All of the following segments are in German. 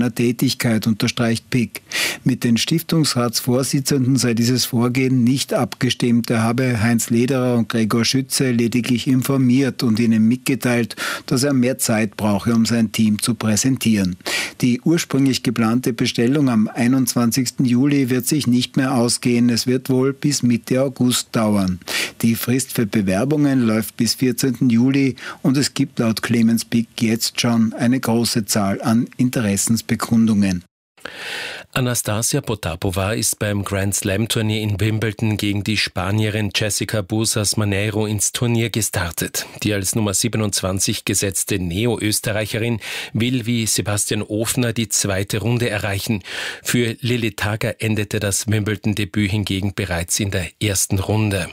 seiner Tätigkeit, unterstreicht Pick. Mit den Stiftungsratsvorsitzenden sei dieses Vorgehen nicht abgestimmt. Er habe Heinz Lederer und Gregor Schütze lediglich informiert und ihnen mitgeteilt, dass er mehr Zeit brauche, um sein Team zu präsentieren. Die ursprünglich geplante Bestellung am 21. Juli wird sich nicht mehr ausgehen. Es wird wohl bis Mitte August dauern. Die Frist für Bewerbungen läuft bis 14. Juli und es gibt laut Clemens Pick jetzt schon eine große Zahl an Interessensbekundungen. Anastasia Potapova ist beim Grand Slam-Turnier in Wimbledon gegen die Spanierin Jessica Busas-Maneiro ins Turnier gestartet. Die als Nummer 27 gesetzte Neo-Österreicherin will wie Sebastian Ofner die zweite Runde erreichen. Für Lilly Tager endete das Wimbledon-Debüt hingegen bereits in der ersten Runde.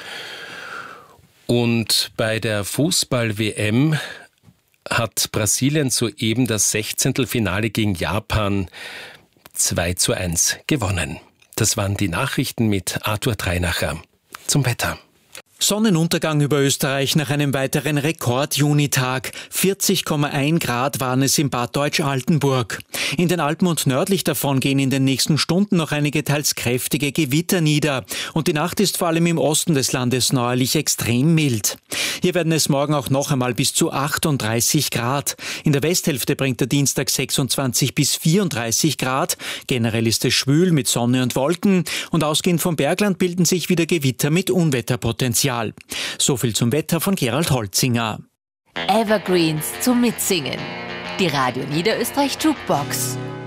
Und bei der Fußball-WM hat Brasilien soeben das Sechzehntelfinale gegen Japan 2:1 gewonnen. Das waren die Nachrichten mit Arthur Dreinacher. Zum Wetter. Sonnenuntergang über Österreich nach einem weiteren Rekord-Junitag. 40,1 Grad waren es in Bad Deutsch-Altenburg. In den Alpen und nördlich davon gehen in den nächsten Stunden noch einige teils kräftige Gewitter nieder. Und die Nacht ist vor allem im Osten des Landes neuerlich extrem mild. Hier werden es morgen auch noch einmal bis zu 38 Grad. In der Westhälfte bringt der Dienstag 26 bis 34 Grad. Generell ist es schwül mit Sonne und Wolken. Und ausgehend vom Bergland bilden sich wieder Gewitter mit Unwetterpotenzial. So viel zum Wetter von Gerald Holzinger. Evergreens zum Mitsingen. Die Radio Niederösterreich Jukebox.